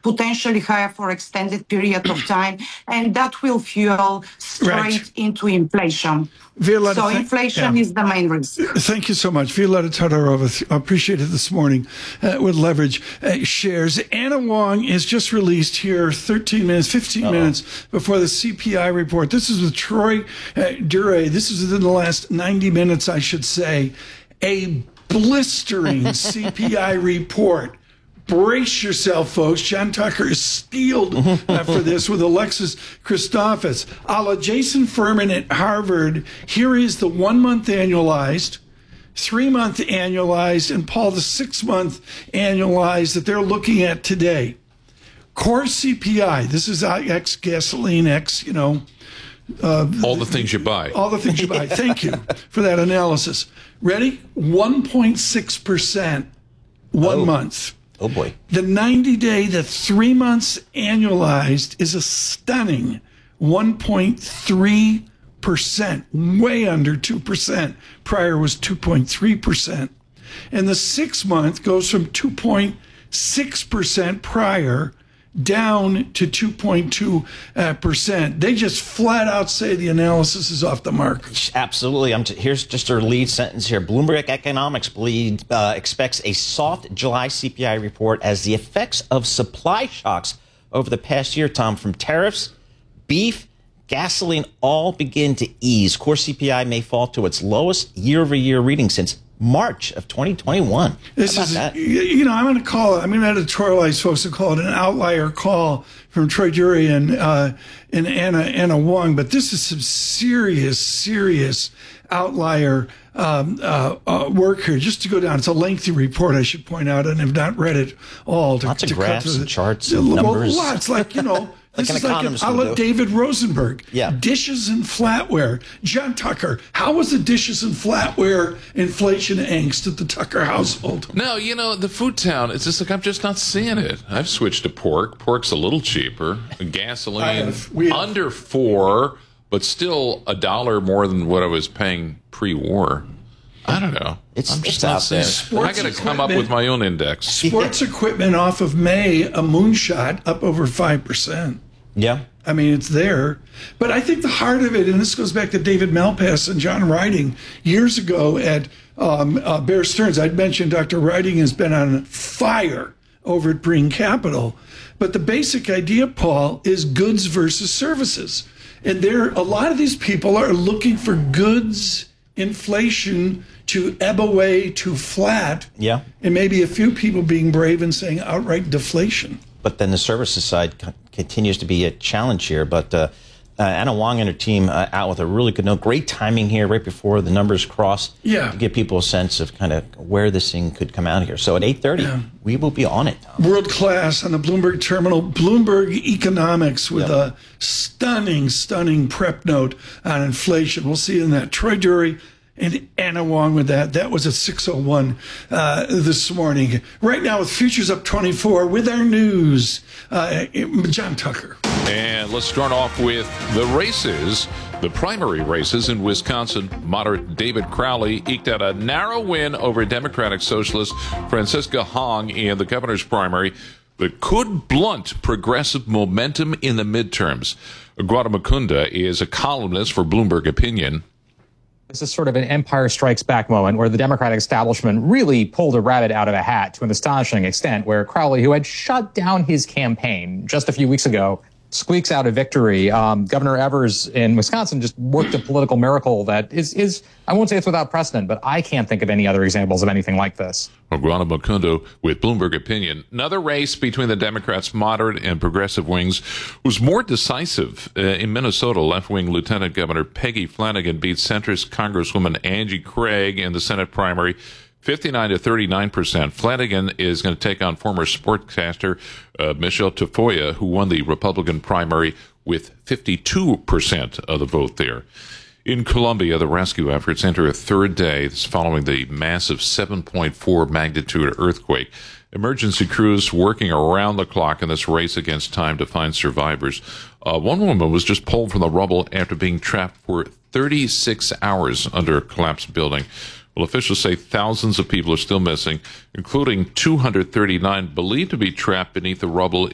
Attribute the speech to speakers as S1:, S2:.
S1: potentially higher for extended period of time, and that will fuel straight into inflation.
S2: Violeta,
S1: so inflation is the main risk.
S2: Thank you so much. Violeta Todorova, appreciate it this morning with Leverage Shares. Anna Wong is just released here 15 minutes before the CPI report. This is with Troy Dure. This is within the last 90 minutes, I should say. A blistering CPI report. Brace yourself, folks. John Tucker is steeled for this with Alexis Christophas. A la Jason Furman at Harvard, here is the 1 month annualized, 3 month annualized, and Paul, the 6 month annualized that they're looking at today. Core CPI, this is X gasoline, X,
S3: all the things you buy.
S2: All the things you buy. Thank you for that analysis. Ready? 1.6%, 1 month.
S4: Oh, boy.
S2: The 90-day, the 3 months annualized is a stunning 1.3%, way under 2%. Prior was 2.3%. And the 6 month goes from 2.6% prior down to 2.2%. They just flat out say the analysis is off the mark.
S4: Absolutely. Here's just our lead sentence here. Bloomberg Economics expects a soft July CPI report as the effects of supply shocks over the past year, Tom, from tariffs, beef, gasoline, all begin to ease. Core CPI may fall to its lowest year-over-year reading since March of 2021.
S2: This is, I'm going to call it, I'm going to editorialize folks and call it an outlier call from Troy Dure and Anna Wong, but this is some serious outlier work here. Just to go down, it's a lengthy report, I should point out, and have not read it all.
S4: Lots of graphs and charts and numbers.
S2: Lots, like, this is like a la David Rosenberg.
S4: Yeah.
S2: Dishes and flatware. John Tucker, how was the dishes and flatware inflation angst at the Tucker household?
S3: No, the Food Town, it's just like I'm just not seeing it. I've switched to pork. Pork's a little cheaper. Gasoline, under $4, but still $1 more than what I was paying pre-war. I don't know.
S4: I'm just
S3: not
S4: out there.
S3: I got to come up with my own index.
S2: Sports equipment off of May, a moonshot, up over 5%.
S4: Yeah.
S2: I mean, it's there. But I think the heart of it, and this goes back to David Malpass and John Riding years ago at Bear Stearns. I'd mentioned Dr. Riding has been on fire over at Breen Capital. But the basic idea, Paul, is goods versus services. And a lot of these people are looking for goods inflation to ebb away to flat.
S4: Yeah.
S2: And maybe a few people being brave and saying outright deflation.
S4: But then the services side continues to be a challenge here. But Anna Wong and her team out with a really good note. Great timing here right before the numbers cross to give people a sense of kind of where this thing could come out here. So at 8:30, we will be on it, Tom.
S2: World class on the Bloomberg terminal. Bloomberg Economics with a stunning prep note on inflation. We'll see you in that. Troy Dure and Anna Wong with that. That was at 6:01 this morning. Right now with futures up 24 with our news, John Tucker.
S3: And let's start off with the races. The primary races in Wisconsin. Moderate David Crowley eked out a narrow win over Democratic Socialist Francisca Hong in the governor's primary that could blunt progressive momentum in the midterms. Guada Mukunda is a columnist for Bloomberg Opinion.
S5: This is sort of an Empire Strikes Back moment where the Democratic establishment really pulled a rabbit out of a hat to an astonishing extent, where Crowley, who had shut down his campaign just a few weeks ago, squeaks out a victory. Governor Evers in Wisconsin just worked a political miracle that is, I won't say it's without precedent, but I can't think of any other examples of anything like this.
S3: Guada Mukunda with Bloomberg Opinion. Another race between the Democrats' moderate and progressive wings was more decisive. In Minnesota, left-wing Lieutenant Governor Peggy Flanagan beat centrist Congresswoman Angie Craig in the Senate primary 59 to 39%. Flanagan is going to take on former sportscaster Michelle Tafoya, who won the Republican primary with 52% of the vote there. In Colombia, the rescue efforts enter a third day following the massive 7.4 magnitude earthquake. Emergency crews working around the clock in this race against time to find survivors. One woman was just pulled from the rubble after being trapped for 36 hours under a collapsed building. Well, officials say thousands of people are still missing, including 239 believed to be trapped beneath the rubble